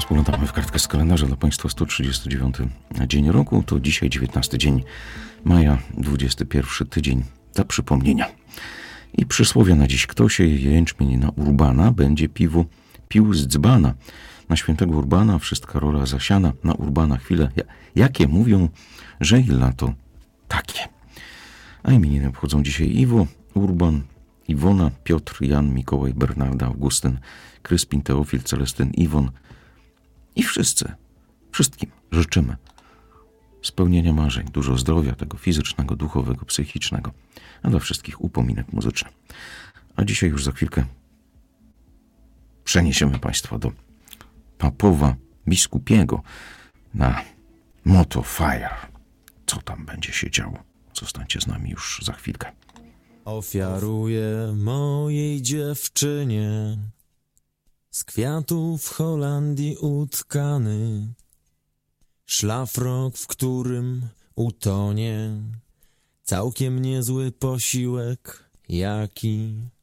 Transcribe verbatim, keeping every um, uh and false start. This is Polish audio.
Spoglądamy w kartkę z kalendarza dla Państwa. sto trzydziesty dziewiąty dzień roku. To dzisiaj dziewiętnasty dzień maja, dwudziesty pierwszy tydzień dla przypomnienia. I przysłowie na dziś. Kto sieje jęczmień na Urbana, będzie piwu pił z dzbana. Na świętego Urbana wszystka rola zasiana. Na Urbana chwile jakie mówią, że i lato takie. A imieniny obchodzą dzisiaj Iwo, Urban, Iwona, Piotr, Jan, Mikołaj, Bernarda, Augustyn, Kryspin, Teofil, Celestyn, Iwon i wszyscy, wszystkim życzymy spełnienia marzeń, dużo zdrowia, tego fizycznego, duchowego, psychicznego, a dla wszystkich upominek muzycznych. A dzisiaj już za chwilkę przeniesiemy Państwa do Papowa Biskupiego na Moto Fire. Co tam będzie się działo? Zostańcie z nami już za chwilkę. Ofiaruję mojej dziewczynie z kwiatów Holandii utkany szlafrok, w którym utonie całkiem niezły posiłek, jaki